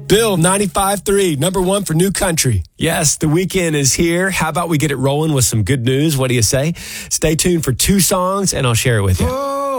Bill, 95.3, number one for New Country. Yes, the weekend is here. How about we get it rolling with some good news? What do you say? Stay tuned for two songs, and I'll share it with you.